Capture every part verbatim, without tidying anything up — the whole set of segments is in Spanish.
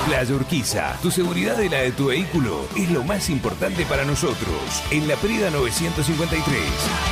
Playa Urquiza, tu seguridad y la de tu vehículo es lo más importante para nosotros. En La Prida novecientos cincuenta y tres.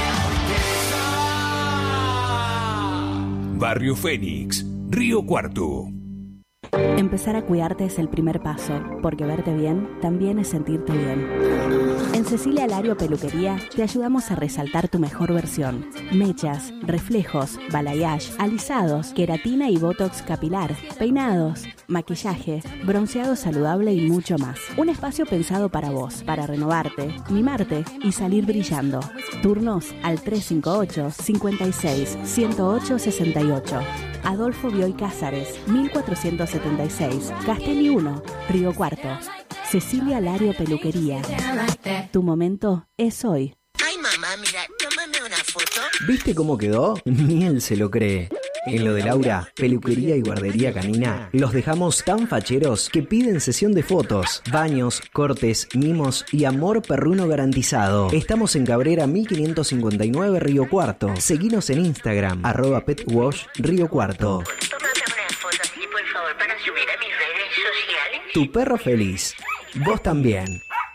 Barrio Fénix, Río Cuarto. Empezar a cuidarte es el primer paso, porque verte bien también es sentirte bien. En Cecilia Lario Peluquería te ayudamos a resaltar tu mejor versión. Mechas, reflejos, balayage, alisados, queratina y botox capilar, peinados, maquillaje, bronceado saludable y mucho más. Un espacio pensado para vos, para renovarte, mimarte y salir brillando. Turnos al tres cinco ocho, cinco seis, uno cero ocho, seis ocho. Adolfo Bioy Cázares, mil cuatrocientos setenta y seis, Castelli uno, Río Cuarto. Cecilia Lario Peluquería. Tu momento es hoy. Ay, mamá, mira, tómame una foto. ¿Viste cómo quedó? Ni él se lo cree. En lo de Laura, peluquería y guardería canina, los dejamos tan facheros que piden sesión de fotos, baños, cortes, mimos y amor perruno garantizado. Estamos en Cabrera mil quinientos cincuenta y nueve Río Cuarto. Seguinos en Instagram, arroba petwash Río Cuarto. Tómame una foto así, por favor, para subir a mis redes sociales. Tu perro feliz. Vos también.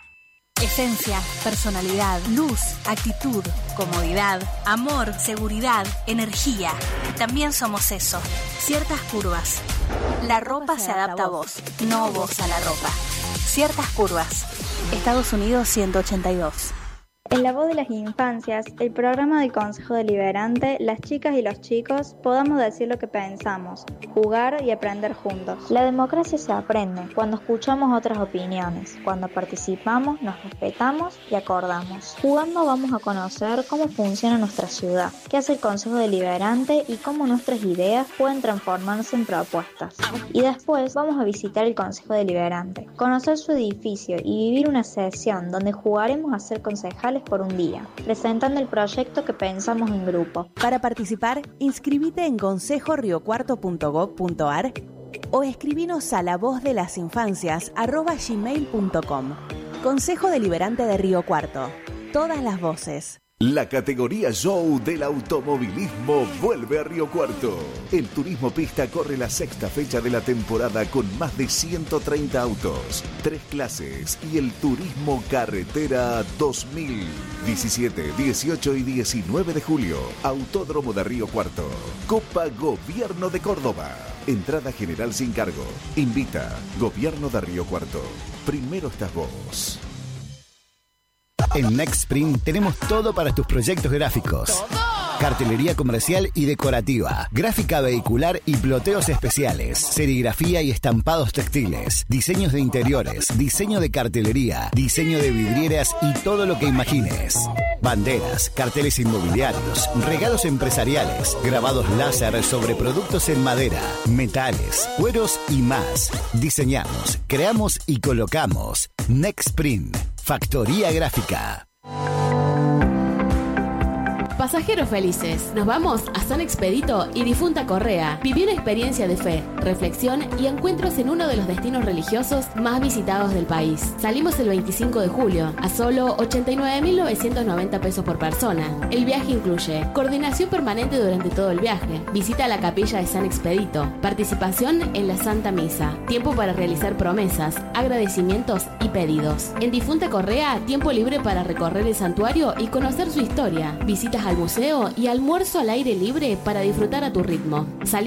Esencia, personalidad, luz, actitud, comodidad, amor, seguridad, energía. También somos eso. Ciertas curvas. La ropa se adapta a vos, no vos a la ropa. Ciertas curvas. Estados Unidos ciento ochenta y dos. En La Voz de las Infancias, el programa del Consejo Deliberante, las chicas y los chicos podamos decir lo que pensamos, jugar y aprender juntos. La democracia se aprende cuando escuchamos otras opiniones, cuando participamos, nos respetamos y acordamos. Jugando vamos a conocer cómo funciona nuestra ciudad, qué hace el Consejo Deliberante y cómo nuestras ideas pueden transformarse en propuestas. Y después vamos a visitar el Consejo Deliberante, conocer su edificio y vivir una sesión donde jugaremos a ser concejales por un día, presentando el proyecto que pensamos en grupo. Para participar, inscribite en consejo río cuarto punto gob punto ar o escribinos a la voz de las infancias arroba gmail punto com. Consejo Deliberante de Río Cuarto. Todas las voces. La categoría Show del automovilismo vuelve a Río Cuarto. El Turismo Pista corre la sexta fecha de la temporada con más de ciento treinta autos, tres clases y el Turismo Carretera dos mil. diecisiete, dieciocho y diecinueve de julio, Autódromo de Río Cuarto. Copa Gobierno de Córdoba. Entrada general sin cargo. Invita Gobierno de Río Cuarto. Primero estás vos. En Nextprint tenemos todo para tus proyectos gráficos. ¡Todo! Cartelería comercial y decorativa, gráfica vehicular y ploteos especiales, serigrafía y estampados textiles, diseños de interiores, diseño de cartelería, diseño de vidrieras y todo lo que imagines. Banderas, carteles inmobiliarios, regalos empresariales, grabados láser sobre productos en madera, metales, cueros y más. Diseñamos, creamos y colocamos. Nextprint, Factoría Gráfica. Pasajeros felices, nos vamos a San Expedito y Difunta Correa. Viví una experiencia de fe, reflexión y encuentros en uno de los destinos religiosos más visitados del país. Salimos el veinticinco de julio, a solo ochenta y nueve mil novecientos noventa pesos por persona. El viaje incluye coordinación permanente durante todo el viaje, visita a la capilla de San Expedito, participación en la Santa Misa, tiempo para realizar promesas, agradecimientos y pedidos. En Difunta Correa, tiempo libre para recorrer el santuario y conocer su historia, visitas al museo y almuerzo al aire libre para disfrutar a tu ritmo. Salí